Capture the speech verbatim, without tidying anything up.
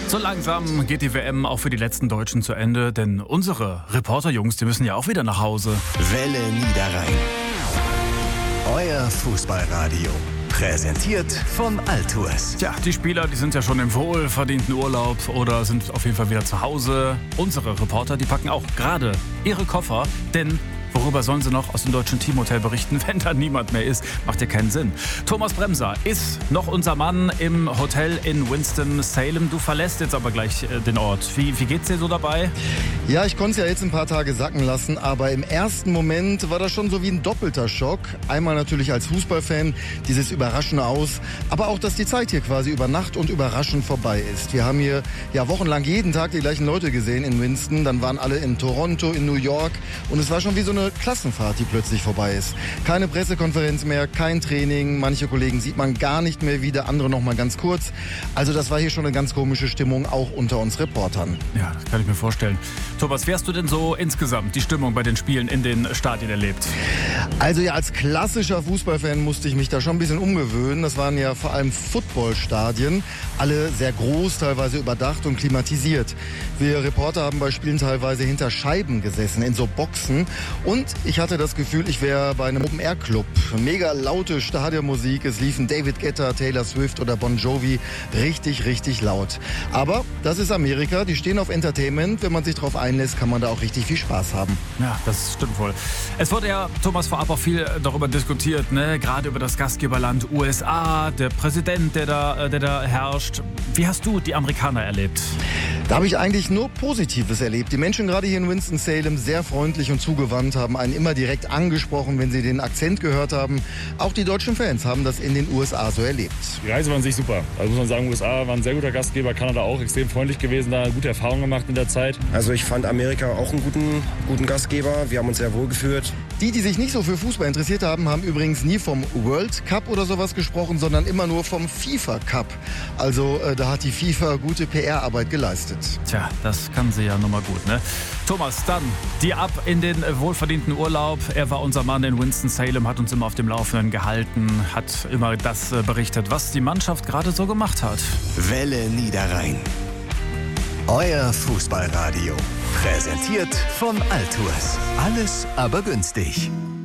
So langsam geht die W M auch für die letzten Deutschen zu Ende, denn unsere Reporterjungs, die müssen ja auch wieder nach Hause. Welle Niederrhein. Euer Fußballradio. Präsentiert von Altours. Tja, die Spieler, die sind ja schon im wohlverdienten Urlaub oder sind auf jeden Fall wieder zu Hause. Unsere Reporter, die packen auch gerade ihre Koffer, denn worüber sollen sie noch aus dem deutschen Teamhotel berichten, wenn da niemand mehr ist? Macht ja keinen Sinn. Thomas Bremser ist noch unser Mann im Hotel in Winston-Salem. Du verlässt jetzt aber gleich äh, den Ort. Wie, wie geht's dir so dabei? Ja, ich konnte es ja jetzt ein paar Tage sacken lassen, aber im ersten Moment war das schon so wie ein doppelter Schock. Einmal natürlich als Fußballfan, dieses überraschende Aus, aber auch, dass die Zeit hier quasi über Nacht und überraschend vorbei ist. Wir haben hier ja wochenlang jeden Tag die gleichen Leute gesehen in Winston. Dann waren alle in Toronto, in New York und es war schon wie so eine Klassenfahrt, die plötzlich vorbei ist. Keine Pressekonferenz mehr, kein Training. Manche Kollegen sieht man gar nicht mehr wieder, andere noch mal ganz kurz. Also das war hier schon eine ganz komische Stimmung, auch unter uns Reportern. Ja, das kann ich mir vorstellen. Thomas, wie hast du denn so insgesamt die Stimmung bei den Spielen in den Stadien erlebt? Also ja, als klassischer Fußballfan musste ich mich da schon ein bisschen umgewöhnen. Das waren ja vor allem Footballstadien, alle sehr groß, teilweise überdacht und klimatisiert. Wir Reporter haben bei Spielen teilweise hinter Scheiben gesessen, in so Boxen. Und ich hatte das Gefühl, ich wäre bei einem Open-Air-Club. Mega laute Stadionmusik, es liefen David Guetta, Taylor Swift oder Bon Jovi. Richtig, richtig laut. Aber das ist Amerika, die stehen auf Entertainment. Wenn man sich darauf einlässt, kann man da auch richtig viel Spaß haben. Ja, das stimmt wohl. Es wurde ja, Thomas, vorab auch viel darüber diskutiert, ne? Gerade über das Gastgeberland U S A, der Präsident, der da, der da herrscht. Wie hast du die Amerikaner erlebt? Da habe ich eigentlich nur Positives erlebt. Die Menschen gerade hier in Winston-Salem sehr freundlich und zugewandt, haben einen immer direkt angesprochen, wenn sie den Akzent gehört haben. Auch die deutschen Fans haben das in den U S A so erlebt. Die Reise war an sich super. Also muss man sagen, U S A war ein sehr guter Gastgeber, Kanada auch extrem freundlich gewesen, da gute Erfahrungen gemacht in der Zeit. Also ich fand Amerika auch einen guten, guten Gastgeber. Wir haben uns sehr wohl gefühlt. Die, die sich nicht so für Fußball interessiert haben, haben übrigens nie vom World Cup oder sowas gesprochen, sondern immer nur vom FIFA Cup. Also äh, da hat die FIFA gute P R-Arbeit geleistet. Tja, das kann sie ja nun mal gut, ne? Thomas, dann die ab in den wohlverdienten Urlaub. Er war unser Mann in Winston-Salem, hat uns immer auf dem Laufenden gehalten, hat immer das äh, berichtet, was die Mannschaft gerade so gemacht hat. Welle Niederrhein. Euer Fußballradio. Präsentiert von Altours. Alles aber günstig.